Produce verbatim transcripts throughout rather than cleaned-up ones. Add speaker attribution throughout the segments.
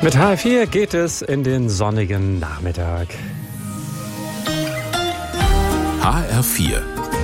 Speaker 1: Mit H R vier geht es in den sonnigen Nachmittag.
Speaker 2: H R vier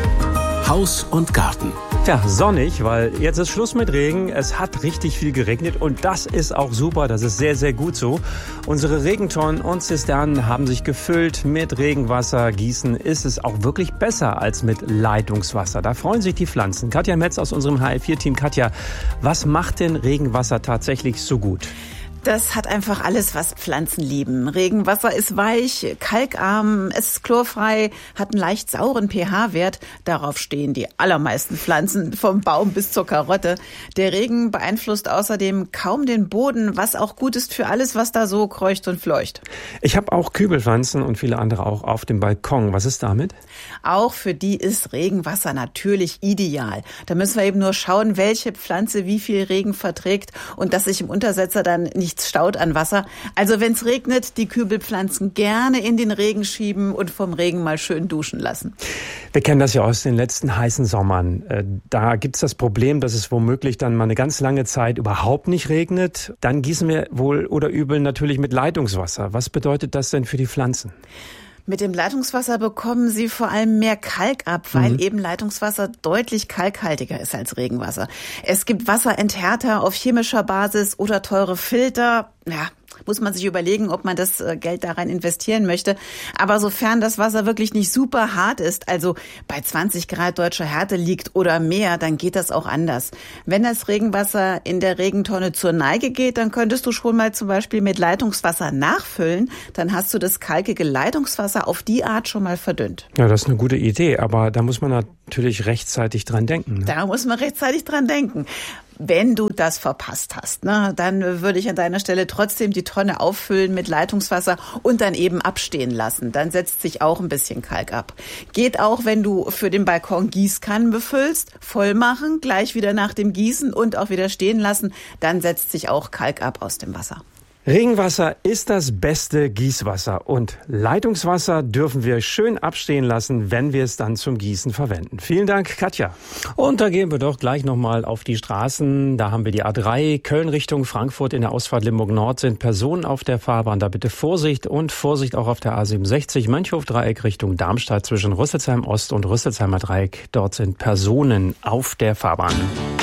Speaker 2: Haus und Garten.
Speaker 1: Ja, sonnig, weil jetzt ist Schluss mit Regen. Es hat richtig viel geregnet und das ist auch super. Das ist sehr, sehr gut so. Unsere Regentonnen und Zisternen haben sich gefüllt mit Regenwasser. Gießen ist es auch wirklich besser als mit Leitungswasser. Da freuen sich die Pflanzen. Katja Metz aus unserem H R vier Team. Katja, was macht denn Regenwasser tatsächlich so gut?
Speaker 3: Das hat einfach alles, was Pflanzen lieben. Regenwasser ist weich, kalkarm, es ist chlorfrei, hat einen leicht sauren pH-Wert. Darauf stehen die allermeisten Pflanzen, vom Baum bis zur Karotte. Der Regen beeinflusst außerdem kaum den Boden, was auch gut ist für alles, was da so kreucht und fleucht.
Speaker 1: Ich habe auch Kübelpflanzen und viele andere auch auf dem Balkon. Was ist damit?
Speaker 3: Auch für die ist Regenwasser natürlich ideal. Da müssen wir eben nur schauen, welche Pflanze wie viel Regen verträgt und dass sich im Untersetzer dann nicht nichts staut an Wasser. Also wenn es regnet, die Kübelpflanzen gerne in den Regen schieben und vom Regen mal schön duschen lassen.
Speaker 1: Wir kennen das ja aus den letzten heißen Sommern. Da gibt es das Problem, dass es womöglich dann mal eine ganz lange Zeit überhaupt nicht regnet. Dann gießen wir wohl oder übel natürlich mit Leitungswasser. Was bedeutet das denn für die Pflanzen?
Speaker 3: Mit dem Leitungswasser bekommen sie vor allem mehr Kalk ab, weil mhm. eben Leitungswasser deutlich kalkhaltiger ist als Regenwasser. Es gibt Wasserenthärter auf chemischer Basis oder teure Filter. Ja, muss man sich überlegen, ob man das Geld da rein investieren möchte. Aber sofern das Wasser wirklich nicht super hart ist, also bei zwanzig Grad deutscher Härte liegt oder mehr, dann geht das auch anders. Wenn das Regenwasser in der Regentonne zur Neige geht, dann könntest du schon mal zum Beispiel mit Leitungswasser nachfüllen. Dann hast du das kalkige Leitungswasser auf die Art schon mal verdünnt.
Speaker 1: Ja, das ist eine gute Idee, aber da muss man natürlich rechtzeitig dran denken. Ne?
Speaker 3: Da muss man rechtzeitig dran denken. Wenn du das verpasst hast, ne, dann würde ich an deiner Stelle trotzdem die Tonne auffüllen mit Leitungswasser und dann eben abstehen lassen. Dann setzt sich auch ein bisschen Kalk ab. Geht auch, wenn du für den Balkon Gießkannen befüllst, voll machen, gleich wieder nach dem Gießen und auch wieder stehen lassen. Dann setzt sich auch Kalk ab aus dem Wasser.
Speaker 1: Regenwasser ist das beste Gießwasser und Leitungswasser dürfen wir schön abstehen lassen, wenn wir es dann zum Gießen verwenden. Vielen Dank, Katja. Und da gehen wir doch gleich nochmal auf die Straßen. Da haben wir die A drei, Köln Richtung Frankfurt. In der Ausfahrt Limburg Nord sind Personen auf der Fahrbahn. Da bitte Vorsicht und Vorsicht auch auf der A siebenundsechzig, Mönchhof-Dreieck Richtung Darmstadt zwischen Rüsselsheim Ost und Rüsselsheimer Dreieck. Dort sind Personen auf der Fahrbahn.